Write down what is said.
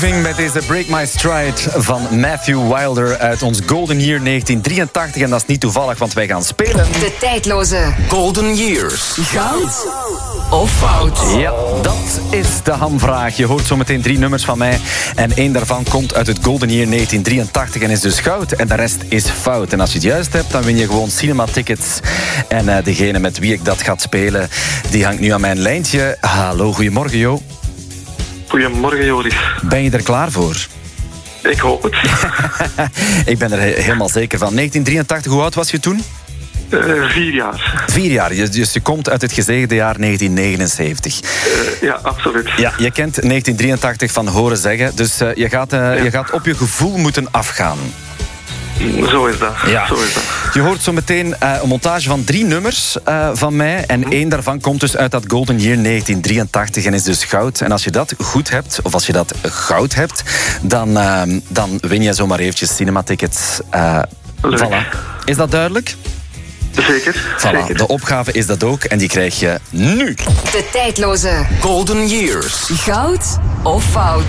Moving met deze Break My Stride van Matthew Wilder uit ons Golden Year 1983. En dat is niet toevallig, want wij gaan spelen... De tijdloze Golden Years. Goud of fout? Ja, dat is de hamvraag. Je hoort zometeen 3 nummers van mij. En 1 daarvan komt uit het Golden Year 1983 en is dus goud. En de rest is fout. En als je het juist hebt, dan win je gewoon cinema-tickets. En degene met wie ik dat ga spelen, die hangt nu aan mijn lijntje. Hallo, goedemorgen, Jo. Goedemorgen, Joris. Ben je er klaar voor? Ik hoop het. Ik ben er helemaal zeker van. 1983, hoe oud was je toen? 4 jaar. 4 jaar, dus je komt uit het gezegende jaar 1979. Ja, absoluut. Ja, je kent 1983 van horen zeggen, dus je gaat op je gevoel moeten afgaan. Zo is dat. Ja. Zo is dat. Je hoort zo meteen een montage van 3 nummers van mij. En 1 daarvan komt dus uit dat Golden Year 1983 en is dus goud. En als je dat goed hebt, of als je dat goud hebt, dan win je zomaar eventjes cinematickets. Voilà. Is dat duidelijk? Zeker. Voilà. Zeker. De opgave is dat ook en die krijg je nu. De tijdloze Golden Years. Goud of fout?